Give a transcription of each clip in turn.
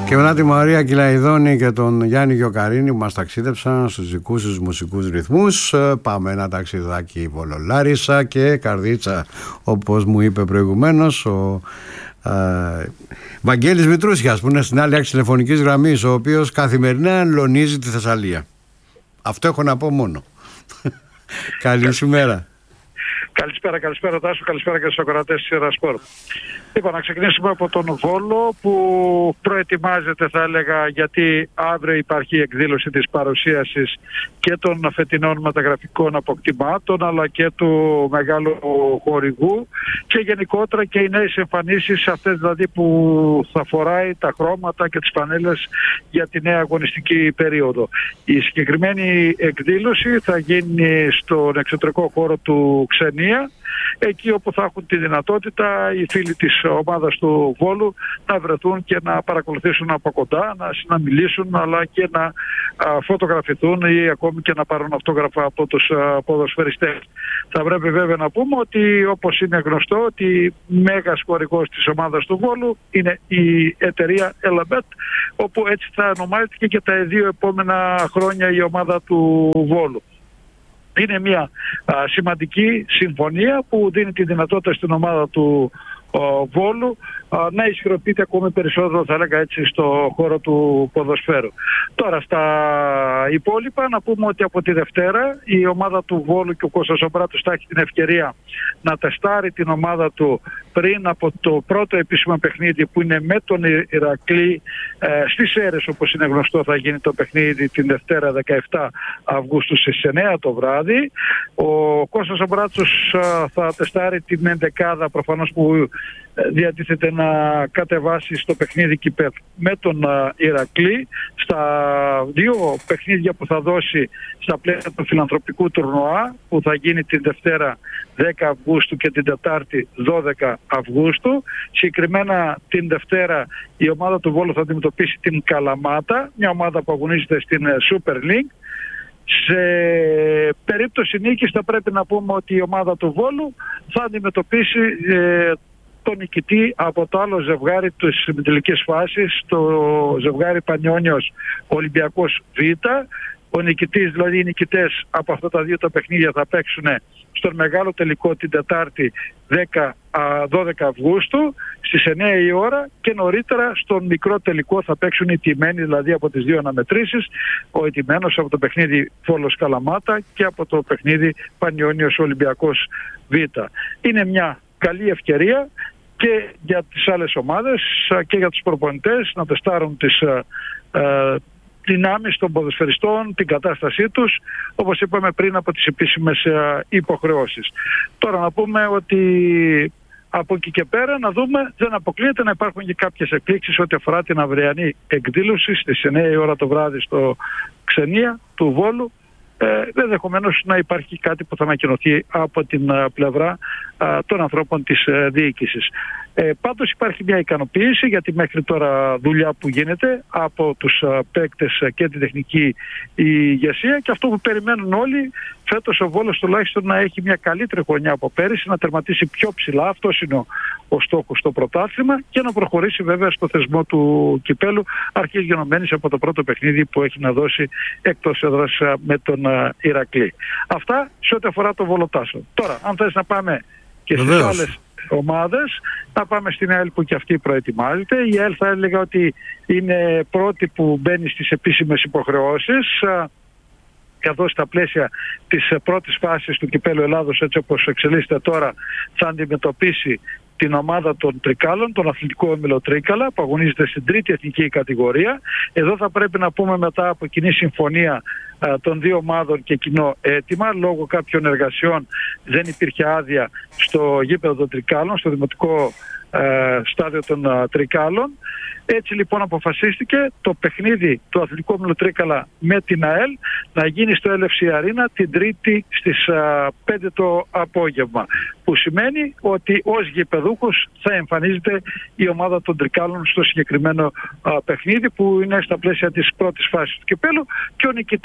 Και μετά τη Μαρία Κυλαϊδόνη και τον Γιάννη Γιοκαρίνη που μας ταξίδεψαν στους δικούς τους μουσικούς ρυθμούς. Πάμε ένα ταξιδάκι Βολολάρισα και Καρδίτσα, όπως μου είπε προηγουμένως ο Βαγγέλης Μητρούσιας, που είναι στην άλλη άκρη τηλεφωνικής γραμμής, ο οποίος καθημερινά λονίζει τη Θεσσαλία. Αυτό έχω να πω μόνο. Καλή σου μέρα. Καλησπέρα Τάσο, καλησπέρα και στους ακροατές της Ερασπορ. Λοιπόν, να ξεκινήσουμε από τον Βόλο που προετοιμάζεται, θα έλεγα, γιατί αύριο υπάρχει η εκδήλωση της παρουσίασης και των φετινών μεταγραφικών αποκτημάτων αλλά και του μεγάλου χορηγού και γενικότερα και οι νέες εμφανίσεις, αυτές δηλαδή που θα φοράει τα χρώματα και τις πανέλες για τη νέα αγωνιστική περίοδο. Η συγκεκριμένη εκδήλωση θα γίνει στον εξωτερικό χώρο του Ξενία, εκεί όπου θα έχουν τη δυνατότητα οι φίλοι της ομάδας του Βόλου να βρεθούν και να παρακολουθήσουν από κοντά, να συναμιλήσουν αλλά και να φωτογραφηθούν ή ακόμη και να πάρουν αυτόγραφα από τους ποδοσφαιριστές. Θα πρέπει βέβαια να πούμε ότι, όπως είναι γνωστό, ότι μέγας χορηγός της ομάδας του Βόλου είναι η εταιρεία Elabet, όπου έτσι θα ονομάζεται και για τα 2 επόμενα χρόνια η ομάδα του Βόλου. Είναι μια σημαντική συμφωνία που δίνει τη δυνατότητα στην ομάδα του Βόλου να ισχυροποιείται ακόμη περισσότερο, θα έλεγα έτσι, στο χώρο του ποδοσφαίρου. Τώρα στα υπόλοιπα να πούμε ότι από τη Δευτέρα η ομάδα του Βόλου και ο Κώστας Ομπράτος θα έχει την ευκαιρία να τεστάρει την ομάδα του πριν από το πρώτο επίσημο παιχνίδι που είναι με τον Ηρακλή στις Σέρρες, όπως είναι γνωστό. Θα γίνει το παιχνίδι την Δευτέρα 17 Αυγούστου στις 9 το βράδυ. Ο Κώστας Ομπράτος θα τεστάρει την ενδεκάδα προφανώς που διατίθεται να κατεβάσει στο παιχνίδι ΚΙΠΕΦ με τον Ηρακλή, στα 2 παιχνίδια που θα δώσει στα πλαίσια του φιλανθρωπικού τουρνουά που θα γίνει την Δευτέρα 10 Αυγούστου και την Τετάρτη 12 Αυγούστου. Συγκεκριμένα την Δευτέρα η ομάδα του Βόλου θα αντιμετωπίσει την Καλαμάτα, μια ομάδα που αγωνίζεται στην Super League. Σε περίπτωση νίκης θα πρέπει να πούμε ότι η ομάδα του Βόλου θα αντιμετωπίσει τον νικητή από το άλλο ζευγάρι της τελικής φάσης, το ζευγάρι Πανιόνιος Ολυμπιακός Β. Ο νικητής, δηλαδή οι νικητές από αυτά τα 2 τα παιχνίδια θα παίξουν στον μεγάλο τελικό την Τετάρτη 12 Αυγούστου στις 9 η ώρα και νωρίτερα στον μικρό τελικό θα παίξουν οι τιμένοι, δηλαδή από τις 2 αναμετρήσεις, ο ετημένος από το παιχνίδι Βόλος Καλαμάτα και από το παιχνίδι Πανιόνιος Ολυμπιακός Β. Είναι μια καλή ευκαιρία και για τις άλλες ομάδες και για τους προπονητές να τεστάρουν τις δυνάμεις των ποδοσφαιριστών, την κατάστασή τους, όπως είπαμε πριν, από τις επίσημες υποχρεώσεις. Τώρα να πούμε ότι από εκεί και πέρα να δούμε, δεν αποκλείεται να υπάρχουν και κάποιες εκπλήξεις ό,τι αφορά την αυριανή εκδήλωση στις 9 η ώρα το βράδυ στο Ξενία του Βόλου. Ενδεχομένως να υπάρχει κάτι που θα ανακοινωθεί από την πλευρά των ανθρώπων της διοίκησης. Πάντως υπάρχει μια ικανοποίηση, γιατί μέχρι τώρα δουλειά που γίνεται από τους παίκτες και την τεχνική ηγεσία, και αυτό που περιμένουν όλοι, φέτος ο Βόλος τουλάχιστον να έχει μια καλύτερη χρονιά από πέρυσι, να τερματίσει πιο ψηλά, αυτός είναι ο στόχος στο πρωτάθλημα, και να προχωρήσει βέβαια στο θεσμό του κυπέλου, αρχής γενομένης από το πρώτο παιχνίδι που έχει να δώσει εκτός έδρας με τον Ηρακλή. Αυτά σε ό,τι αφορά το Βολοτάσο. Τώρα, αν θες να πάμε και στις άλλες ομάδες, να πάμε στην ΑΕΛ που και αυτή προετοιμάζεται. Η ΑΕΛ θα έλεγα ότι είναι πρώτη που μπαίνει στις επίσημες υποχρεώσεις, καθώς στα πλαίσια της πρώτης φάσης του Κυπέλλου Ελλάδος, έτσι όπως εξελίσσεται τώρα, θα αντιμετωπίσει την ομάδα των Τρικάλων, τον αθλητικό όμιλο Τρίκαλα, που αγωνίζεται στην 3η εθνική κατηγορία. Εδώ θα πρέπει να πούμε, μετά από κοινή συμφωνία των 2 ομάδων και κοινό αίτημα, λόγω κάποιων εργασιών δεν υπήρχε άδεια στο γήπεδο των Τρικάλων, στο δημοτικό στάδιο των Τρικάλων. Έτσι λοιπόν αποφασίστηκε το παιχνίδι του αθλητικού όμιλου Τρίκαλα με την ΑΕΛ να γίνει στο LFC Arena την Τρίτη στις 5 το απόγευμα, που σημαίνει ότι ως γηπεδούχος θα εμφανίζεται η ομάδα των Τρικάλων στο συγκεκριμένο παιχνίδι, που είναι στα πλαίσια της πρώτης φάσης του κυπέλου, και ο νικητής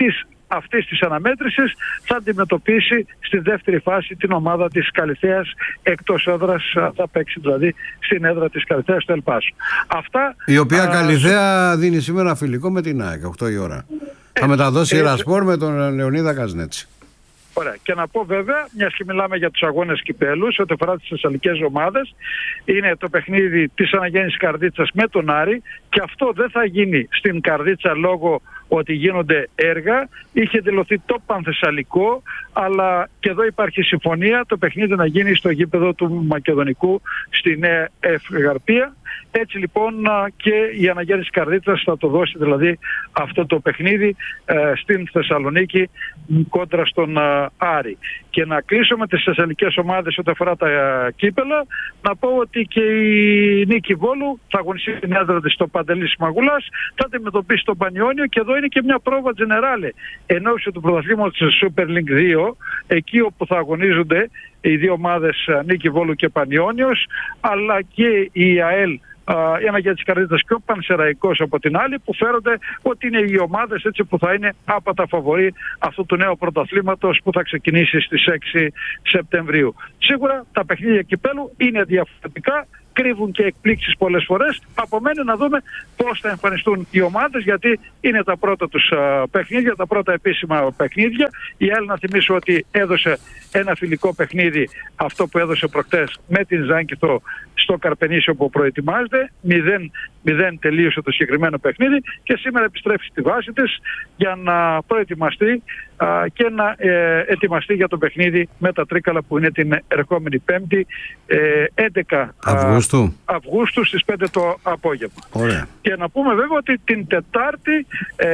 αυτής της αναμέτρησης θα αντιμετωπίσει στη δεύτερη φάση την ομάδα της Καλιθέας εκτός έδρας, θα παίξει δηλαδή στην έδρα της Καλιθέας στο Ελπάσο. Αυτά, η οποία Καλιθέα δίνει σήμερα φιλικό με την ΑΕΚ 8 η ώρα. Θα μεταδώσει η Ρασπόρ με τον Λεωνίδα Καζνέτσι. Ωραία. Και να πω βέβαια, μιας και μιλάμε για τους αγώνες κυπέλους, ό,τι αφορά τις θεσσαλικές ομάδες, είναι το παιχνίδι της Αναγέννησης Καρδίτσας με τον Άρη, και αυτό δεν θα γίνει στην Καρδίτσα λόγω ότι γίνονται έργα. Είχε δηλωθεί το Πανθεσσαλικό, αλλά και εδώ υπάρχει συμφωνία το παιχνίδι να γίνει στο γήπεδο του Μακεδονικού στη Νέα Ευγαρπία. Έτσι λοιπόν και η Αναγέννηση Καρδίτσας θα το δώσει δηλαδή αυτό το παιχνίδι στην Θεσσαλονίκη κόντρα στον Άρη. Και να κλείσω με τις θεσσαλικές ομάδες ό,τι αφορά τα κύπελα, να πω ότι και η Νίκη Βόλου θα αγωνιστεί την έδρα της στο Παντελής Μαγουλάς, θα αντιμετωπίσει τον Πανιόνιο, και εδώ είναι και μια πρόβα τζενεράλε εν ώψη του πρωταθλήματος της Super League 2, εκεί όπου θα αγωνίζονται οι δύο ομάδες Νίκη Βόλου και Πανιόνιος, αλλά και η ΑΕΛ, η Αναγέννηση Καρδίτσας και ο Πανσεραϊκός από την άλλη, που φέρονται ότι είναι οι ομάδες έτσι που θα είναι από τα φαβορί αυτού του νέου πρωταθλήματος που θα ξεκινήσει στις 6 Σεπτεμβρίου. Σίγουρα τα παιχνίδια κυπέλου είναι διαφορετικά, κρύβουν και εκπλήξεις πολλές φορές. Απομένει να δούμε πώς θα εμφανιστούν οι ομάδες, γιατί είναι τα πρώτα τους παιχνίδια, τα πρώτα επίσημα παιχνίδια. Η ΑΕΛ, να θυμίσω ότι έδωσε ένα φιλικό παιχνίδι, αυτό που έδωσε προχτές με την Ζάνκηθο στο Καρπενήσιο που προετοιμάζεται. 0-0 τελείωσε το συγκεκριμένο παιχνίδι και σήμερα επιστρέφει στη βάση της για να προετοιμαστεί και να ετοιμαστεί για το παιχνίδι με τα Τρίκαλα που είναι την ερχόμενη Πέμπτη 11 Αυγούστου στις 5 το απόγευμα. Ωραία. Και να πούμε βέβαια ότι την Τετάρτη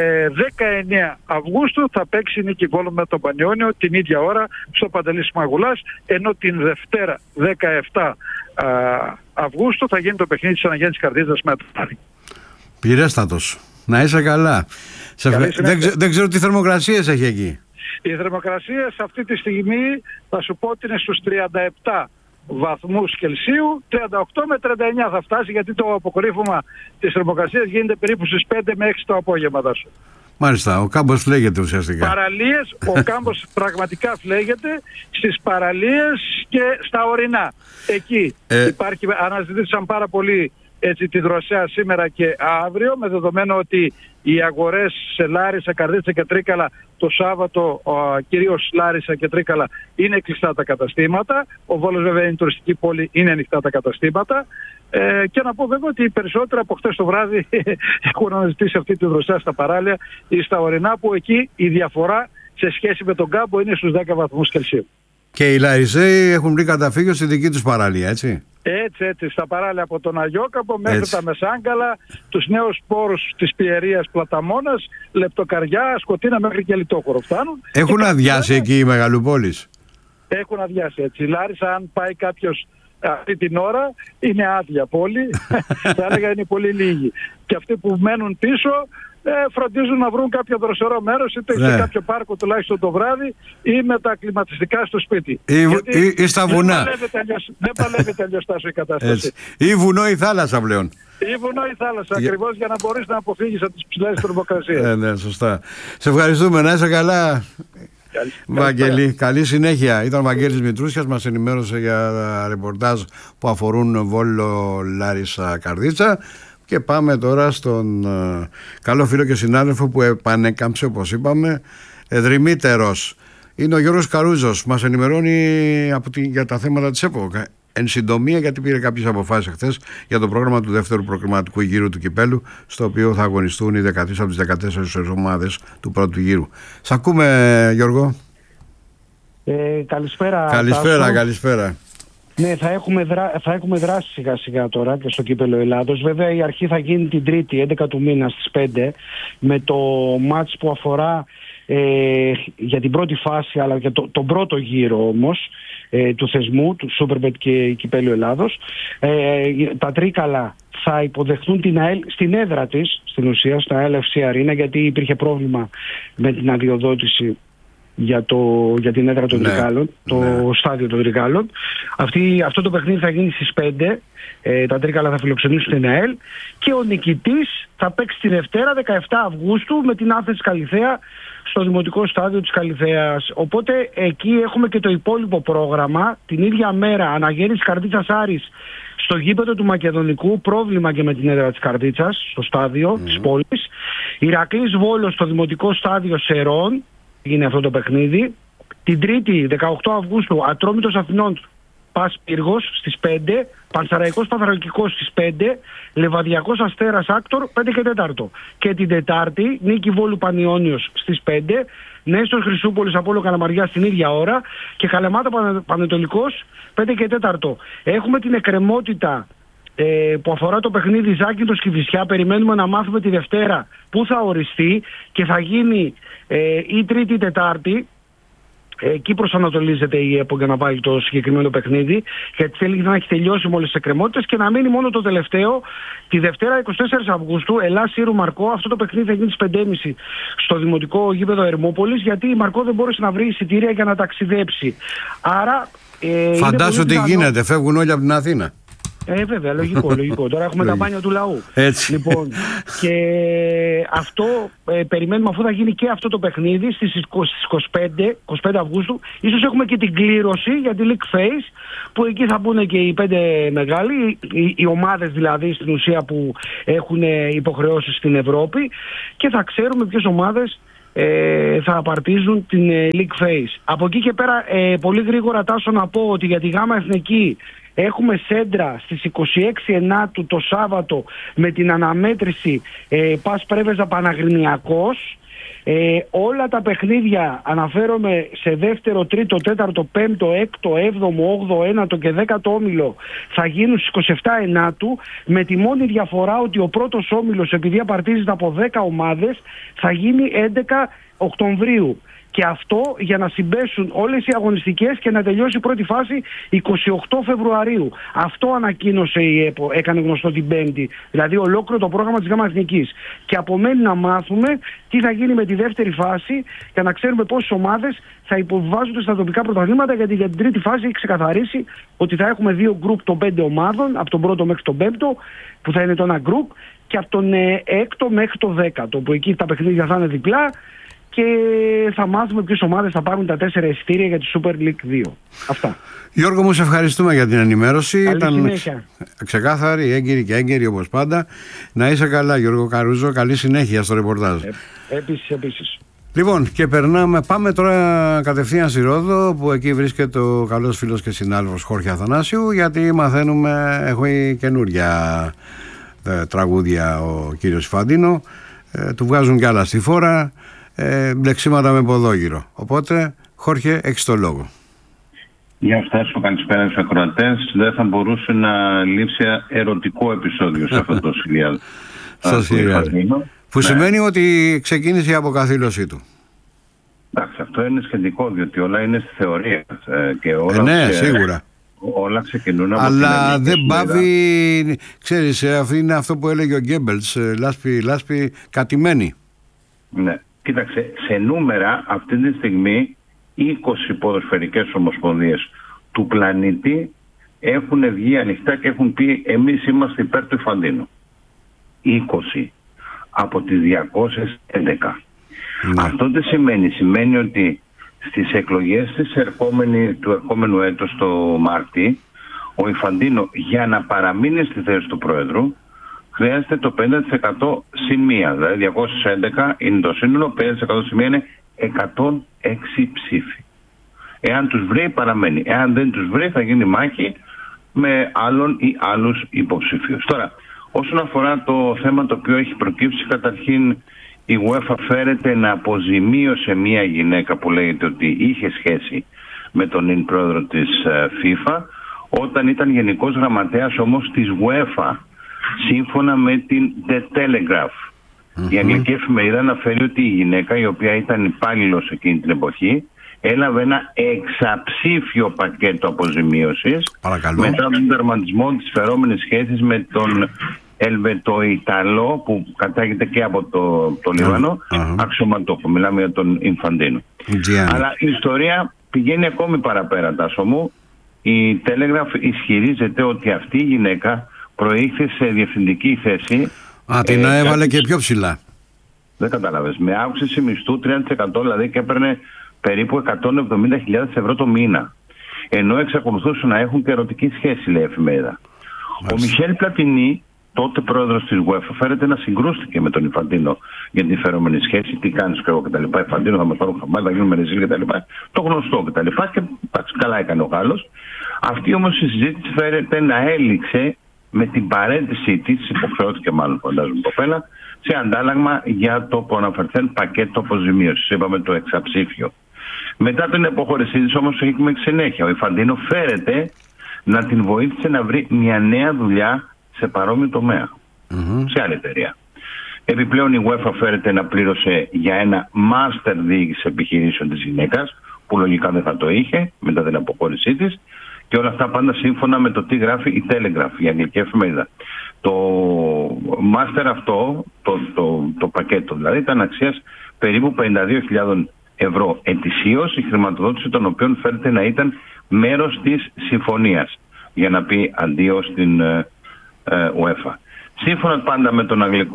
19 Αυγούστου θα παίξει η Νίκη Βόλου με τον Πανιόνιο την ίδια ώρα στο Παντελής Μαγουλάς, ενώ την Δευτέρα 17 Αυγούστου θα γίνει το παιχνίδι της Αναγέννησης Καρδίτσας με τον Άρη. Πληρέστατος. Να είσαι καλά. Δεν ξέρω τι θερμοκρασίες έχει εκεί. Οι θερμοκρασίες αυτή τη στιγμή θα σου πω ότι είναι στους 37 βαθμούς Κελσίου, 38 με 39 θα φτάσει, γιατί το αποκορύφωμα της θερμοκρασίας γίνεται περίπου στις 5 με 6 το απόγευμα. Μάλιστα, ο κάμπος φλέγεται ουσιαστικά. Παραλίες, ο κάμπος πραγματικά φλέγεται στις παραλίες και στα ορεινά. Εκεί υπάρχει, αναζητήσαν πάρα πολύ έτσι τη δροσιά σήμερα και αύριο, με δεδομένο ότι οι αγορές σε Λάρισα, Καρδίτσα και Τρίκαλα το Σάββατο, κυρίως Λάρισα και Τρίκαλα, είναι κλειστά τα καταστήματα. Ο Βόλος βέβαια είναι τουριστική πόλη, είναι ανοιχτά τα καταστήματα. Και να πω βέβαια ότι οι περισσότεροι από χτες το βράδυ έχουν αναζητήσει αυτή τη δροσιά στα παράλια ή στα ορεινά, που εκεί η διαφορά σε σχέση με τον κάμπο είναι στους 10 βαθμούς Κελσίου. Και οι Λαρισαίοι έχουν βρει καταφύγιο στη δική τους παραλία, έτσι. Έτσι, στα παράλια από τον Αγιόκαμπο μέχρι τα Μεσάγκαλα, τους νέους πόρους της Πιερίας Πλαταμόνας, Λεπτοκαριά, Σκοτίνα μέχρι και Λιτόχωρο φτάνουν. Έχουν αδειάσει εκεί οι μεγαλοπόλεις. Έχουν αδειάσει, έτσι. Η Λάρισα, αν πάει κάποιος αυτή την ώρα, είναι άδεια πόλη. Θα έλεγα είναι πολύ λίγοι. Και αυτοί που μένουν πίσω φροντίζουν να βρουν κάποιο δροσερό μέρος, είτε σε κάποιο πάρκο τουλάχιστον το βράδυ, ή με τα κλιματιστικά στο σπίτι. Ή στα βουνά. Δεν παλεύεται αλλιώς τόσο η κατάσταση. Ή βουνό ή θάλασσα πλέον. Ή βουνό ή θάλασσα, ακριβώς, για να μπορείς να αποφύγεις από τις ψηλές θερμοκρασίες. Ναι, σωστά. Σε ευχαριστούμε, να είσαι καλά. Βαγγέλη, καλή συνέχεια. Ήταν ο Βαγγέλης Μητρούσιας, μας ενημέρωσε για ρεπορτάζ που αφορούν Βόλο, Λάρισα, Καρδίτσα. Και πάμε τώρα στον καλό φίλο και συνάδελφο που επανέκαμψε, όπως είπαμε, δρυμύτερος. Είναι ο Γιώργος Καρούζος, μας ενημερώνει για τα θέματα της ΕΠΟ. Εν συντομία, γιατί πήρε κάποιες αποφάσεις χθες για το πρόγραμμα του δεύτερου προκριματικού γύρου του κυπέλου, στο οποίο θα αγωνιστούν οι 13 από τις 14 ομάδες του πρώτου γύρου. Σ' ακούμε, Γιώργο. Καλησπέρα. Καλησπέρα. Ναι, θα έχουμε δράσει σιγά σιγά τώρα και στο κύπελο Ελλάδος. Βέβαια η αρχή θα γίνει την Τρίτη, 11 του μήνα στις 5, με το μάτς που αφορά για την πρώτη φάση, αλλά και τον πρώτο γύρο όμως του θεσμού, του Superbet και κυπέλου Ελλάδος. Τα Τρίκαλα θα υποδεχθούν την ΑΕΛ στην έδρα της, στην ουσία, στα ΑΕΛ FC Arena, γιατί υπήρχε πρόβλημα με την αδειοδότηση για την έδρα των Τρικάλων, το στάδιο των Τρικάλων. Αυτό το παιχνίδι θα γίνει στις 5. Τα Τρίκαλα θα φιλοξενήσουν την ΑΕΛ και ο νικητής θα παίξει τη Δευτέρα 17 Αυγούστου με την Άθληση Καλιθέα στο Δημοτικό Στάδιο της Καλιθέας. Οπότε εκεί έχουμε και το υπόλοιπο πρόγραμμα. Την ίδια μέρα Αναγέννηση Καρδίτσας Άρης στο γήπεδο του Μακεδονικού, πρόβλημα και με την έδρα της Καρδίτσας στο στάδιο της πόλης. Ηρακλής Βόλος στο Δημοτικό Στάδιο Σερών, είναι αυτό το παιχνίδι. Την Τρίτη 18 Αυγούστου Ατρόμητος Αθηνών Πας Πύργος στις 5, Πανσαραϊκός Παθρακικός στις 5, Λεβαδιακός Αστέρας Άκτορ 5 και 4. Και την Τετάρτη Νίκη Βόλου Πανιόνιος στις 5, Νέστος Χρυσούπολης Απόλλω Καλαμαριά στην ίδια ώρα και Καλεμάτα Πανετολικός 5 και 4. Έχουμε την εκκρεμότητα που αφορά το παιχνίδι Ζάκυνθος Κηφισιά. Περιμένουμε να μάθουμε τη Δευτέρα που θα οριστεί και θα γίνει ή Τρίτη ή Τετάρτη. Εκεί προσανατολίζεται η ΕΠΟ για να βάλει το συγκεκριμένο παιχνίδι, γιατί θέλει να έχει τελειώσει με όλες τις εκκρεμότητες και να μείνει μόνο το τελευταίο τη Δευτέρα 24 Αυγούστου, Ελλάς Σύρου Μαρκό. Αυτό το παιχνίδι θα γίνει στις 5.30 στο Δημοτικό Γήπεδο Ερμούπολης, γιατί η Μαρκό δεν μπόρεσε να βρει εισιτήρια για να ταξιδέψει. Άρα. Φαντάσου ότι γίνεται, φεύγουν όλοι από την Αθήνα. Βέβαια, λογικό. Τώρα έχουμε τα μπάνια του λαού. Έτσι. Λοιπόν, και αυτό περιμένουμε, αφού θα γίνει και αυτό το παιχνίδι στις 25 Αυγούστου. Ίσως έχουμε και την κλήρωση για τη League Phase, που εκεί θα μπουν και οι 5 μεγάλοι, οι ομάδες δηλαδή στην ουσία που έχουν υποχρεώσεις στην Ευρώπη, και θα ξέρουμε ποιες ομάδες θα απαρτίζουν την League Phase. Από εκεί και πέρα, πολύ γρήγορα Τάσο να πω ότι για τη Γάμα Εθνική έχουμε σέντρα στις 26 Ενάτου το Σάββατο με την αναμέτρηση Πας Πρέβεζα Παναγρινιακός. Όλα τα παιχνίδια, αναφέρομαι σε δεύτερο, τρίτο, τέταρτο, πέμπτο, έκτο, έβδομο, όγδοο, ένατο και 10ο όμιλο, θα γίνουν στις 27 Ενάτου, με τη μόνη διαφορά ότι ο πρώτος όμιλος, επειδή απαρτίζεται από 10 ομάδες, θα γίνει 11 Οκτωβρίου. Και αυτό για να συμπέσουν όλες οι αγωνιστικές και να τελειώσει η πρώτη φάση 28 Φεβρουαρίου. Αυτό ανακοίνωσε η ΕΠΟ, έκανε γνωστό την Πέμπτη. Δηλαδή ολόκληρο το πρόγραμμα της ΓΑΜΑ Εθνικής. Και απομένει να μάθουμε τι θα γίνει με τη δεύτερη φάση, για να ξέρουμε πόσες ομάδες θα υποβιβάζονται στα τοπικά πρωταθλήματα. Γιατί για την τρίτη φάση έχει ξεκαθαρίσει ότι θα έχουμε 2 γκρουπ των 5 ομάδων, από τον πρώτο μέχρι τον πέμπτο, που θα είναι το ένα γκρουπ, και από τον έκτο μέχρι το 10ο, που εκεί τα παιχνίδια θα είναι διπλά. Και θα μάθουμε ποιες ομάδες θα πάρουν τα 4 εισιτήρια για τη Super League 2. Αυτά. Γιώργο μου, σε ευχαριστούμε για την ενημέρωση. Καλή συνέχεια. Ξεκάθαρη, έγκυρη και έγκαιρη όπως πάντα. Να είσαι καλά, Γιώργο Καρούζο. Καλή συνέχεια στο ρεπορτάζ. Επίσης. Λοιπόν, και πάμε τώρα κατευθείαν στη Ρόδο, που εκεί βρίσκεται ο καλός φίλος και συνάδελφος Χόρχε Αθανάσιου, γιατί μαθαίνουμε, έχει καινούρια τραγούδια ο κύριος Φαντίνο. Του βγάζουν κι άλλα στη φόρα. Μπλεξίματα με ποδόγυρο. Οπότε, Χόρχε, έχεις το λόγο. Γεια σας, καλησπέρα στους ακροατές. Δεν θα μπορούσε να λείψει ερωτικό επεισόδιο σε αυτό το σιριάλ. Στο σιριάλ. Που σημαίνει ότι ξεκίνησε η αποκαθήλωσή του. Εντάξει, αυτό είναι σχετικό, διότι όλα είναι στη θεωρία. Και όλα ναι, σίγουρα. Όλα ξεκινούν από αλλά δεν πάβει, ξέρεις, είναι αυτό που έλεγε ο Γκέμπελς, λάσπη κατημένη. Ναι. Κοίταξε, σε νούμερα αυτή τη στιγμή 20 ποδοσφαιρικές ομοσπονδίες του πλανήτη έχουν βγει ανοιχτά και έχουν πει εμείς είμαστε υπέρ του Φαντίνου. 20 από τις 211. Ναι. Αυτό τι σημαίνει? Σημαίνει ότι στις εκλογές του ερχόμενου έτους το Μάρτι, ο Ιφαντίνο για να παραμείνει στη θέση του Πρόεδρου χρειάζεται το 50% συν μία, δηλαδή 211 είναι το σύνολο, 50% συν μία είναι 106 ψήφοι. Εάν τους βρει παραμένει, εάν δεν τους βρει θα γίνει μάχη με άλλον ή άλλους υποψήφιους. Τώρα, όσον αφορά το θέμα το οποίο έχει προκύψει, καταρχήν η UEFA φέρεται να αποζημίωσε μία γυναίκα που λέγεται ότι είχε σχέση με τον πρόεδρο της FIFA όταν ήταν γενικός γραμματέας όμως της UEFA, σύμφωνα με την The Telegraph. Η αγγλική εφημερίδα αναφέρει ότι η γυναίκα, η οποία ήταν υπάλληλος εκείνη την εποχή, έλαβε ένα εξαψήφιο πακέτο αποζημίωσης μετά τον τερματισμό της φερόμενης σχέσης με τον Ελβετοϊταλό που κατάγεται και από το Λίβανο, αξιωματούχο. Μιλάμε για τον Ινφαντίνο. Αλλά η ιστορία πηγαίνει ακόμη παραπέρα, Τάσο μου. Η Telegraph ισχυρίζεται ότι αυτή η γυναίκα προήλθε σε διευθυντική θέση. Την έβαλε και πιο ψηλά. Δεν κατάλαβες. Με αύξηση μισθού 30%, δηλαδή, και έπαιρνε περίπου 170.000 ευρώ το μήνα. Ενώ εξακολουθούσαν να έχουν και ερωτική σχέση, λέει η εφημερίδα. Ο Μισελ Πλατινί, τότε πρόεδρος της UEFA, φέρεται να συγκρούστηκε με τον Ινφαντίνο για την φερόμενη σχέση. Τι κάνεις και εγώ κτλ. Ινφαντίνο θα μας πάρουν χαμπάρι, θα γίνουμε ρεζίλ κτλ. Το γνωστό κτλ. Και καλά έκανε ο Γάλλος. Αυτή όμως η συζήτηση φέρεται να έληξε με την παρέτησή της, υποχρεώθηκε μάλλον, φαντάζομαι, η κοπέλα, σε αντάλλαγμα για το προαναφερθέν πακέτο αποζημίωσης. Είπαμε το εξαψήφιο. Μετά την αποχώρησή της όμως έχουμε συνέχεια. Ο Ινφαντίνο φέρεται να την βοήθησε να βρει μια νέα δουλειά σε παρόμοιο τομέα, σε άλλη εταιρεία. Επιπλέον η UEFA φέρεται να πλήρωσε για ένα μάστερ διοίκηση επιχειρήσεων της γυναίκας, που λογικά δεν θα το είχε μετά την αποχώρησή της, και όλα αυτά πάντα σύμφωνα με το τι γράφει η Telegraph, η αγγλική εφημερίδα. Το μάστερ αυτό, το πακέτο δηλαδή, ήταν αξίας περίπου 52.000 ευρώ ετησίως, η χρηματοδότηση των οποίων φέρεται να ήταν μέρος της συμφωνίας για να πει αντίο στην UEFA. Σύμφωνα πάντα με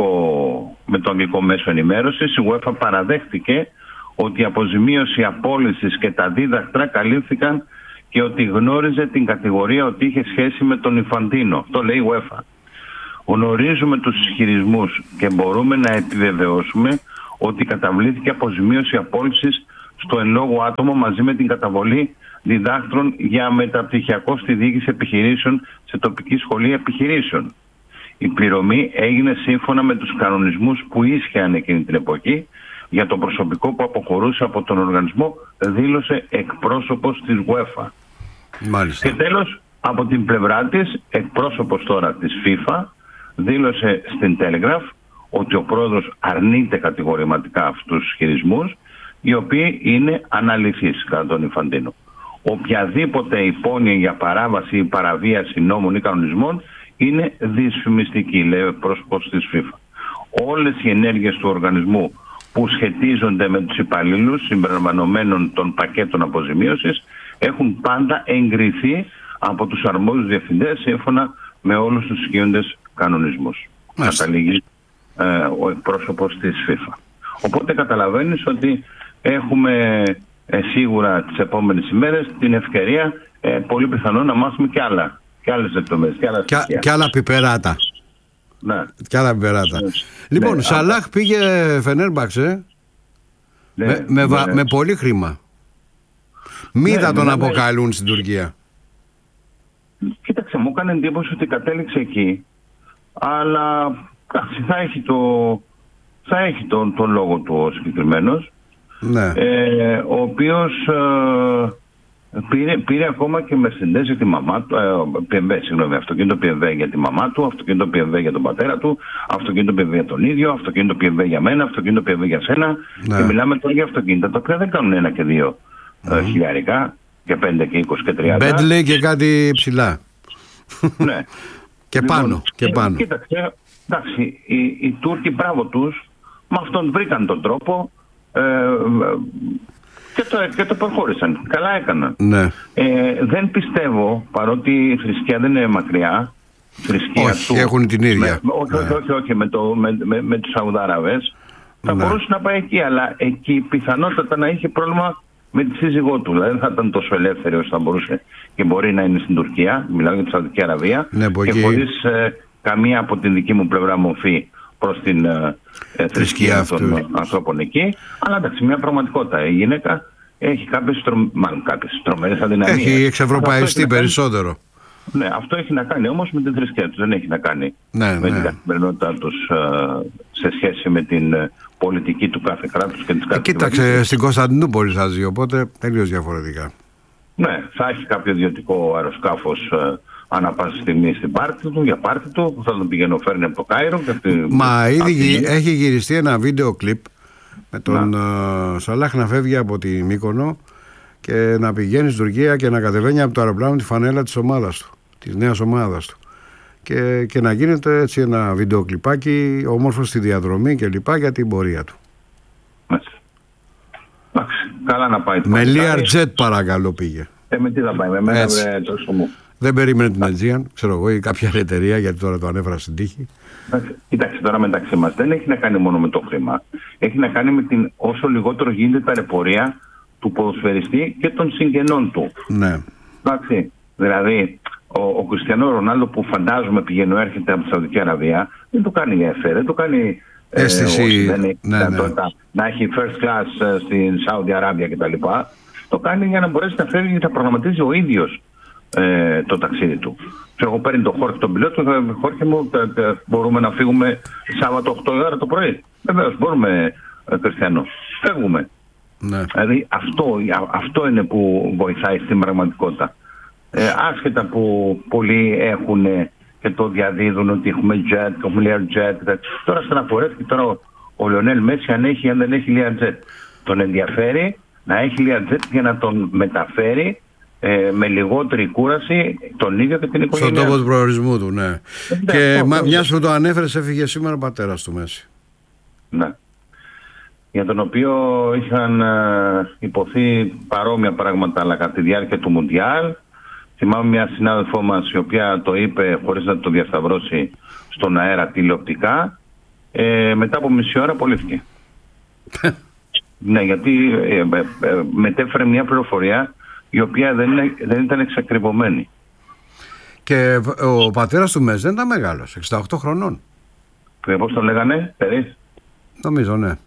το αγγλικό μέσο ενημέρωσης, η UEFA παραδέχτηκε ότι η αποζημίωση απόλυσης και τα δίδακτρα καλύφθηκαν και ότι γνώριζε την κατηγορία ότι είχε σχέση με τον Ινφαντίνο. Αυτό λέει η UEFA. Γνωρίζουμε τους ισχυρισμούς και μπορούμε να επιβεβαιώσουμε ότι καταβλήθηκε αποζημίωση απόλυσης στο εν λόγω άτομο μαζί με την καταβολή διδάκτρων για μεταπτυχιακό στη διοίκηση επιχειρήσεων σε τοπική σχολή επιχειρήσεων. Η πληρωμή έγινε σύμφωνα με τους κανονισμούς που ίσχυαν εκείνη την εποχή για το προσωπικό που αποχωρούσε από τον οργανισμό, δήλωσε εκπρόσωπος της UEFA. Μάλιστα. Και τέλος, από την πλευρά της, εκπρόσωπος τώρα της FIFA δήλωσε στην Telegraph ότι ο πρόεδρος αρνείται κατηγορηματικά αυτούς τους ισχυρισμούς, οι οποίοι είναι αναλυθείς κατά τον Ινφαντίνο. Οποιαδήποτε υπόνοια για παράβαση ή παραβίαση νόμων ή κανονισμών είναι δυσφημιστική, λέει ο εκπρόσωπος της FIFA. Όλες οι ενέργειες του οργανισμού που σχετίζονται με τους υπαλλήλους συμπεριλαμβανομένων των πακέτων αποζημίωσης έχουν πάντα εγκριθεί από τους αρμόδιους διευθυντές σύμφωνα με όλους τους ισχύοντες κανονισμούς. Καταλήγει ο εκπρόσωπος της FIFA. Οπότε καταλαβαίνεις ότι έχουμε σίγουρα τις επόμενες ημέρες την ευκαιρία πολύ πιθανόν να μάθουμε και άλλες λεπτομέρειες και άλλα πιπεράτα. Ναι. Και άλλα πιπεράτα. Λοιπόν, Σαλάχ πήγε Φενέρμπαξε με πολύ χρήμα. Μη θα τον αποκαλούν στην Τουρκία. Κοίταξε, μου έκανε εντύπωση ότι κατέληξε εκεί, αλλά θα έχει τον λόγο του ο συγκεκριμένος, ναι. Ο οποίος πήρε ακόμα και Mercedes για τη μαμά του, αυτοκίνητο BMW για τη μαμά του, αυτοκίνητο BMW για τον πατέρα του, αυτοκίνητο BMW για τον ίδιο, αυτοκίνητο BMW για μένα, αυτοκίνητο BMW για σένα, ναι. Και μιλάμε τώρα για αυτοκίνητα τα οποία δεν κάνουν 1 και 2 χιλιάρικα και 5 και 20 και 30. Bentley και κάτι ψηλά. Ναι. Και πάνω. Κοίταξε, εντάξει, οι Τούρκοι, μπράβο τους, με αυτόν βρήκαν τον τρόπο και το προχώρησαν. Καλά έκαναν. Ναι. Δεν πιστεύω, παρότι η θρησκεία δεν είναι μακριά, όχι, έχουν την ίδια. Όχι, με τους Σαουδάραβες θα μπορούσε να πάει εκεί, αλλά εκεί πιθανότατα να είχε πρόβλημα με τη σύζυγό του. Δηλαδή δεν θα ήταν τόσο ελεύθερη όσο θα μπορούσε και μπορεί να είναι στην Τουρκία. Μιλάω για τη Σαουδική Αραβία. Ναι, και χωρίς καμία από την δική μου πλευρά μορφή προς την θρησκεία των ανθρώπων εκεί. Αλλά εντάξει, μια πραγματικότητα. Η γυναίκα έχει κάποιες τρομερές αδυναμίες. Έχει εξευρωπαϊστεί περισσότερο. Ναι, αυτό έχει να κάνει όμως με την θρησκεία τους. Δεν έχει να κάνει με την καθημερινότητά τους σε σχέση με την πολιτική του κάθε κράτους και της κάθε κοίταξε, στην Κωνσταντινούπολη θα ζει, οπότε τελείως διαφορετικά. Ναι, θα έχει κάποιο ιδιωτικό αεροσκάφος ανά πάσα στιγμή στην πάρτι του, για πάρτι του, που θα τον πηγαίνω φέρνει από το Κάιρο. Μα ήδη έχει γυριστεί ένα βίντεο κλιπ με τον Σαλάχ να φεύγει από τη Μύκονο και να πηγαίνει στην Τουρκία και να κατεβαίνει από το αεροπλάνο τη φανέλα της ομάδας του, της νέας ομάδας του. και να γίνεται έτσι ένα βιντεοκλιπάκι όμορφο στη διαδρομή και λοιπά για την πορεία του. Εντάξει, καλά να πάει. Με Learjet παρακαλώ πήγε. Με τι θα πάει, με μένα τόσο μου. Δεν περίμενε την Aegean, ξέρω εγώ, ή κάποια άλλη εταιρεία, γιατί τώρα το ανέφερα στην τύχη. Κοίταξε τώρα μεταξύ μας, δεν έχει να κάνει μόνο με το χρήμα. Έχει να κάνει με την όσο λιγότερο γίνεται ταλαιπωρία του ποδοσφαιριστή και των συγγενών του. Ναι. Εντάξει, δηλαδή ο Κριστιανό Ρονάλντο που φαντάζομαι πηγαίνει έρχεται από τη Σαουδική Αραβία, δεν το κάνει εφέ, δεν το κάνει αίσθηση, να έχει first class στην Σαουδική Αραβία κτλ. Το κάνει για να μπορέσει να φεύγει και να προγραμματίζει ο ίδιος το ταξίδι του. Εγώ παίρνει το Χόρχε τον πιλότο, Χόρχε μου, μπορούμε να φύγουμε Σάββατο 8 ώρα το πρωί. Βεβαίως, μπορούμε, Κριστιανό. Φεύγουμε. Ναι. Δηλαδή αυτό είναι που βοηθάει στην πραγματικότητα. Άσχετα που πολλοί έχουν και το διαδίδουν ότι έχουμε jet, έχουμε Learjet. Τώρα στεναχωρέθηκε τώρα ο Λιονέλ Μέση αν έχει ή αν δεν έχει Learjet. Τον ενδιαφέρει να έχει Learjet για να τον μεταφέρει με λιγότερη κούραση τον ίδιο και την οικογένειά. Στον τόπο του προορισμού του, ναι. Και μιας που το ανέφερες, έφυγε σήμερα ο πατέρας του Μέση. Ναι. Για τον οποίο είχαν υποθεί παρόμοια πράγματα, αλλά κατά τη διάρκεια του Μουντιάλ. Θυμάμαι μια συνάδελφό μας η οποία το είπε χωρίς να το διασταυρώσει στον αέρα τηλεοπτικά. Μετά από μισή ώρα απολύθηκε. Ναι, γιατί μετέφερε μια πληροφορία η οποία δεν ήταν εξακριβωμένη. Και ο πατέρας του Μέση δεν ήταν μεγάλος, 68 χρονών. Πώς τον λέγανε, Περίς? Νομίζω, ναι.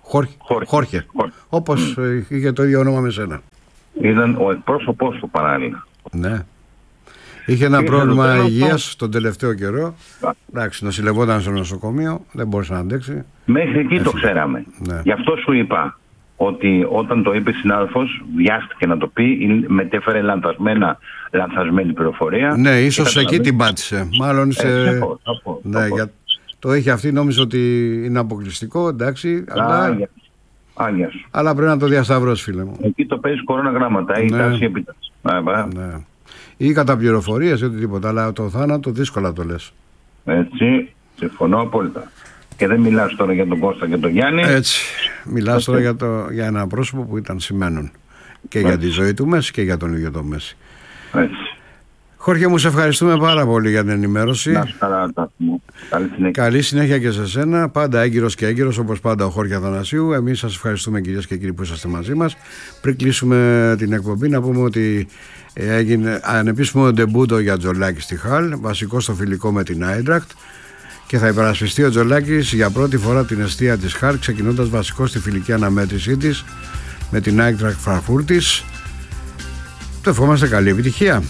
Χόρχε. Όπως είχε το ίδιο όνομα με σένα. Ήταν ο εκπρόσωπός του παράλληλα. Ναι. Είχε ένα πρόβλημα υγείας τον τελευταίο καιρό. Εντάξει, νοσηλευόταν στο νοσοκομείο, δεν μπορούσε να αντέξει. Μέχρι εκεί το ξέραμε. Ναι. Γι' αυτό σου είπα ότι όταν το είπε συνάδελφος, βιάστηκε να το πει, μετέφερε λανθασμένη πληροφορία. Ναι, ίσως εκεί την πάτησε. Μάλλον σε... Ναι, το είχε αυτή, νόμιζε ότι είναι αποκλειστικό, εντάξει. Αλλά πρέπει να το διασταυρώσει, φίλε μου. Εκεί το παίζει κορώνα γράμματα ή τάση επίταξη. Ναι. Ή κατά πληροφορίες ή οτιδήποτε, αλλά το θάνατο δύσκολα το λες. Έτσι, συμφωνώ απόλυτα. Και δεν μιλάς τώρα για τον Κώστα και τον Γιάννη. Έτσι, μιλάς τώρα για ένα πρόσωπο που ήταν σημαίνον. Και για τη ζωή του Μέση και για τον ίδιο το Μέση. Έτσι. Χόρχε μου, σε ευχαριστούμε πάρα πολύ για την ενημέρωση. Να καλά, καλή συνέχεια. Καλή συνέχεια και σε σένα. Πάντα έγκυρος και έγκυρος, όπως πάντα ο Χόρχε Αθανασίου. Εμείς σας ευχαριστούμε, κυρίες και κύριοι, που είσαστε μαζί μας. Πριν κλείσουμε την εκπομπή, να πούμε ότι έγινε ανεπίσημο ντεμπούτο για Τζολάκη στη Χαλ, βασικό στο φιλικό με την Άιντρακτ. Και θα υπερασπιστεί ο Τζολάκης για πρώτη φορά την εστία της Χαλ, ξεκινώντας βασικό στη φιλική αναμέτρησή της με την Άιντρακτ Φραγκφούρτης. Το ευχόμαστε καλή επιτυχία.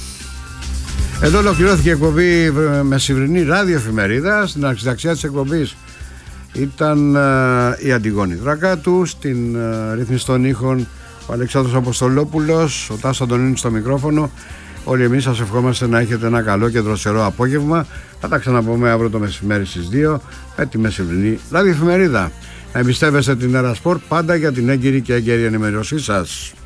Εδώ ολοκληρώθηκε η εκπομπή μεσημβρινή ραδιοεφημερίδα. Στην αρχιδαξιά της εκπομπής ήταν η Αντιγόνη Δρακάτου, στην ρύθμιση των ήχων ο Αλεξάνδρος Αποστολόπουλος, ο Τάσος Αντωνίνης στο μικρόφωνο. Όλοι εμείς σας ευχόμαστε να έχετε ένα καλό και δροσερό απόγευμα. Θα τα ξαναπούμε αύριο το μεσημέρι στις 2 με τη μεσημβρινή ραδιοεφημερίδα. Να εμπιστεύεστε την Έρα Σπορτ πάντα για την έγκυρη και έγκαιρη ενημέρωσή σας.